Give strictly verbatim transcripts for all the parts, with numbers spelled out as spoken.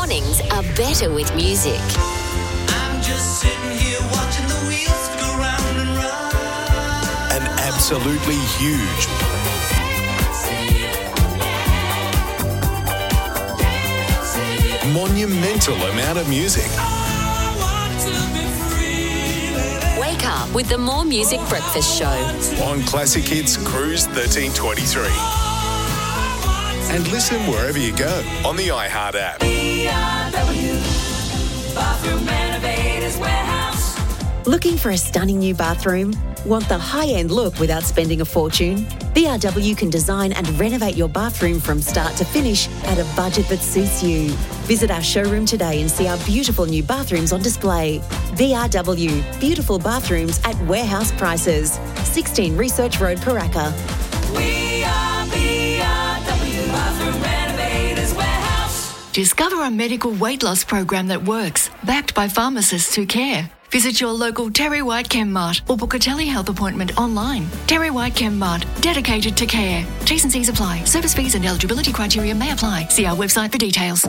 mornings are better with music. I'm just sitting here watching the wheels go round and round. An absolutely huge, monumental amount of music. I want to be free. Wake up with the More Music Breakfast Show. On Classic Hits Cruise thirteen twenty-three. And listen wherever you go on the iHeart app. B R W, Bathroom Renovators Warehouse. Looking for a stunning new bathroom? Want the high-end look without spending a fortune? B R W can design and renovate your bathroom from start to finish at a budget that suits you. Visit our showroom today and see our beautiful new bathrooms on display. B R W, beautiful bathrooms at warehouse prices. sixteen Research Road, Paraka. We are B R W, Bathroom Renovators Warehouse. Discover a medical weight loss program that works, backed by pharmacists who care. Visit your local Terry White Chem Mart or book a telehealth appointment online. Terry White Chem Mart, dedicated to care. T's and C's apply. Service fees and eligibility criteria may apply. See our website for details.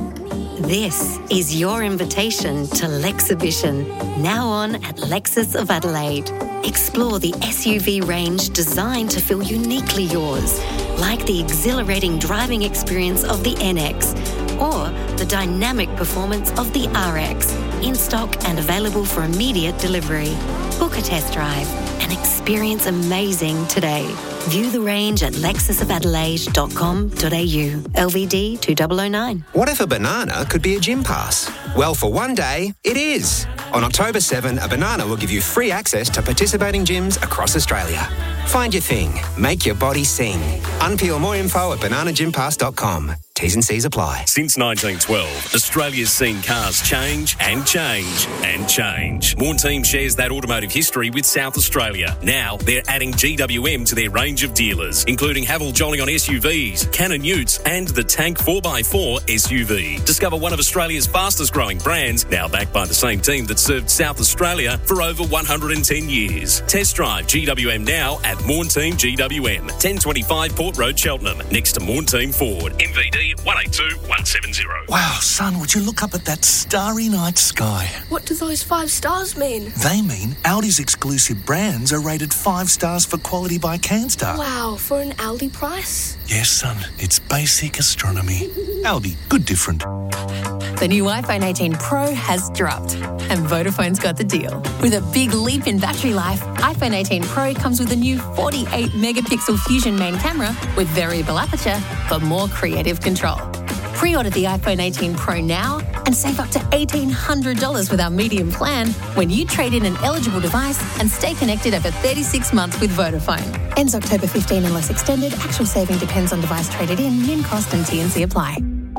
This is your invitation to Lexhibition, now on at Lexus of Adelaide. Explore the S U V range designed to feel uniquely yours, like the exhilarating driving experience of the N X or the dynamic performance of the R X, in stock and available for immediate delivery. Book a test drive and experience amazing today. View the range at lexus of adelaide dot com dot a u. L V D two thousand nine. What if a banana could be a gym pass? Well, for one day, it is. On October seventh, a banana will give you free access to participating gyms across Australia. Find your thing. Make your body sing. Unpeel more info at banana gym pass dot com. T's and C's apply. Since nineteen twelve, Australia's seen cars change and change and change. Morn Team shares that automotive history with South Australia. Now, they're adding G W M to their range of dealers, including Haval Jolly on S U Vs, Cannon Utes, and the Tank four by four S U V. Discover one of Australia's fastest growing brands, now backed by the same team that served South Australia for over one hundred ten years. Test drive G W M now at Morn Team G W M, ten twenty-five Port Road, Cheltenham, next to Morn Team Ford. M V D one eight two one seven zero. Wow, son, would you look up at that starry night sky? What do those five stars mean? They mean Audi's exclusive brands are rated five stars for quality by CanStar. Wow, for an Aldi price? Yes, son, it's basic astronomy. Aldi, good different. The new iPhone eighteen Pro has dropped, and Vodafone's got the deal. With a big leap in battery life, iPhone eighteen Pro comes with a new forty-eight megapixel Fusion main camera with variable aperture for more creative control. Pre-order the iPhone eighteen Pro now and save up to eighteen hundred dollars with our medium plan when you trade in an eligible device and stay connected over thirty-six months with Vodafone. Ends October fifteenth unless extended. Actual saving depends on device traded in. Min cost and T and C apply.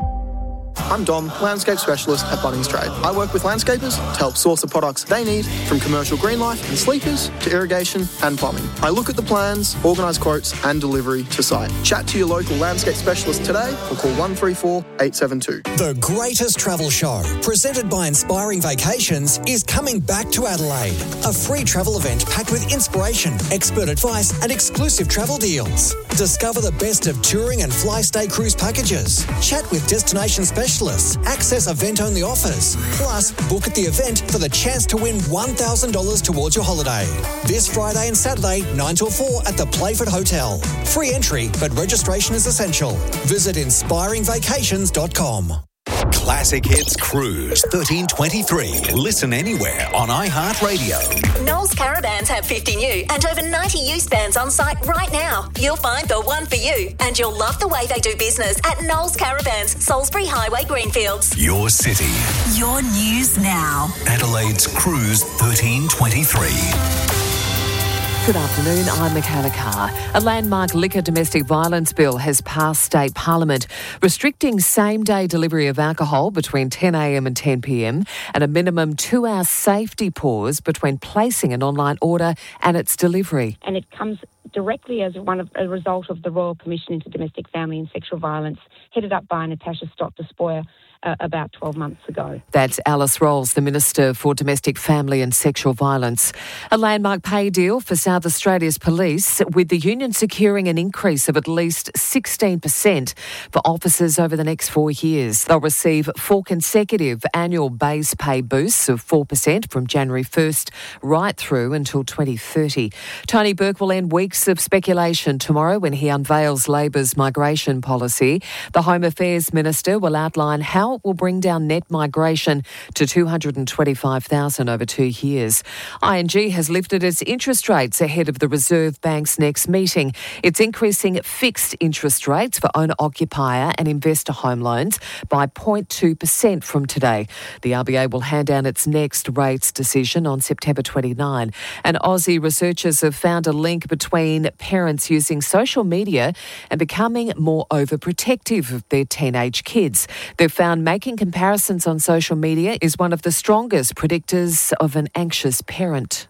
I'm Dom, landscape specialist at Bunnings Trade. I work with landscapers to help source the products they need, from commercial green life and sleepers to irrigation and plumbing. I look at the plans, organise quotes and delivery to site. Chat to your local landscape specialist today or call one three four eight seven two. The greatest travel show, presented by Inspiring Vacations, is coming back to Adelaide. A free travel event packed with inspiration, expert advice and exclusive travel deals. Discover the best of touring and fly-stay cruise packages. Chat with destination specialists. Access event-only offers. Plus, book at the event for the chance to win one thousand dollars towards your holiday. This Friday and Saturday, nine till four at the Playford Hotel. Free entry, but registration is essential. Visit inspiring vacations dot com. Classic Hits Cruise thirteen twenty-three. Listen anywhere on iHeartRadio. Knowles Caravans have fifty new and over ninety used vans on site right now. You'll find the one for you, and you'll love the way they do business at Knowles Caravans, Salisbury Highway, Greenfields. Your city. Your news now. Adelaide's Cruise thirteen twenty-three. Good afternoon, I'm Michaela Carr. A landmark liquor domestic violence bill has passed state parliament, restricting same-day delivery of alcohol between ten a m and ten p m and a minimum two-hour safety pause between placing an online order and its delivery. And it comes directly as one of a result of the Royal Commission into Domestic, Family and Sexual Violence, headed up by Natasha Stott-Despoja uh, about twelve months ago. That's Alice Rolls, the Minister for Domestic, Family and Sexual Violence. A landmark pay deal for South Australia's police, with the union securing an increase of at least sixteen percent for officers over the next four years. They'll receive four consecutive annual base pay boosts of four percent from January first right through until twenty thirty. Tony Burke will end weeks of speculation tomorrow when he unveils Labor's migration policy. The Home Affairs Minister will outline how it will bring down net migration to two hundred twenty-five thousand over two years. I N G has lifted its interest rates ahead of the Reserve Bank's next meeting. It's increasing fixed interest rates for owner-occupier and investor home loans by zero point two percent from today. The R B A will hand down its next rates decision on September twenty-ninth. And Aussie researchers have found a link between parents using social media and becoming more overprotective of their teenage kids. They've found making comparisons on social media is one of the strongest predictors of an anxious parent.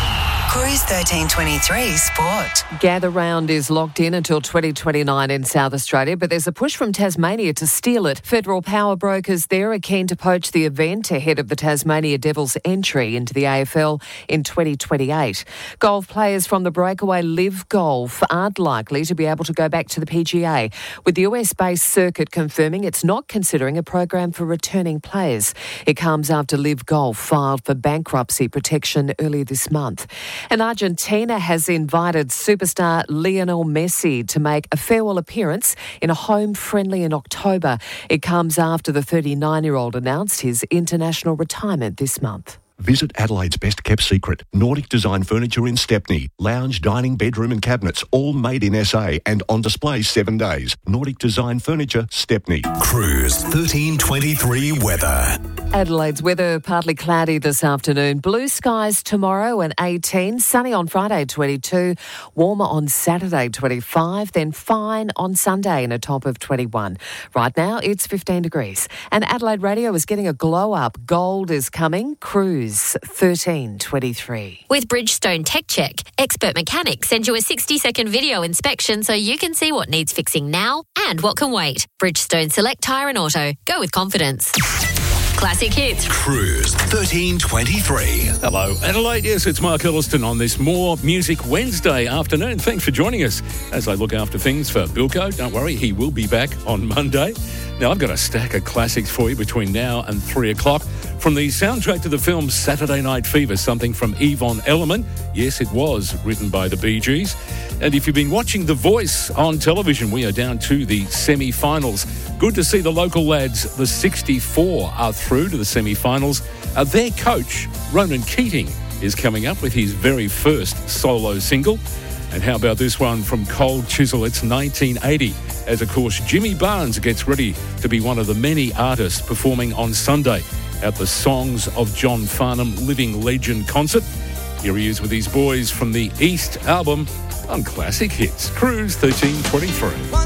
Cruise thirteen twenty-three Sport. Gather Round is locked in until twenty twenty-nine in South Australia, but there's a push from Tasmania to steal it. Federal power brokers there are keen to poach the event ahead of the Tasmania Devils' entry into the A F L in twenty twenty-eight. Golf players from the breakaway Live Golf aren't likely to be able to go back to the P G A, with the U S-based circuit confirming it's not considering a program for returning players. It comes after Live Golf filed for bankruptcy protection earlier this month. And Argentina has invited superstar Lionel Messi to make a farewell appearance in a home friendly in October. It comes after the thirty-nine-year-old announced his international retirement this month. Visit Adelaide's best-kept secret, Nordic Design Furniture in Stepney. Lounge, dining, bedroom and cabinets, all made in S A and on display seven days. Nordic Design Furniture, Stepney. Cruise thirteen twenty-three weather. Adelaide's weather partly cloudy this afternoon. Blue skies tomorrow and eighteen. Sunny on Friday, twenty-two. Warmer on Saturday, twenty-five. Then fine on Sunday and a top of twenty-one. Right now, it's fifteen degrees. And Adelaide Radio is getting a glow up. Gold is coming. Cruise thirteen twenty-three. With Bridgestone Tech Check, expert mechanics send you a sixty-second video inspection so you can see what needs fixing now and what can wait. Bridgestone Select Tyre and Auto. Go with confidence. Classic hits. Cruise thirteen twenty-three. Hello, Adelaide. Yes, it's Mark Elliston on this More Music Wednesday afternoon. Thanks for joining us as I look after things for Bilko. Don't worry, he will be back on Monday. Now, I've got a stack of classics for you between now and three o'clock. From the soundtrack to the film Saturday Night Fever, something from Yvonne Elliman. Yes, it was written by the Bee Gees. And if you've been watching The Voice on television, we are down to the semi-finals. Good to see the local lads, the sixty-four, are through to the semi-finals. Uh, their coach, Ronan Keating, is coming up with his very first solo single. And how about this one from Cold Chisel? It's nineteen eighty, as of course Jimmy Barnes gets ready to be one of the many artists performing on Sunday at the Songs of John Farnham Living Legend concert. Here he is with his boys from the East album on Classic Hits. Cruise thirteen twenty-three.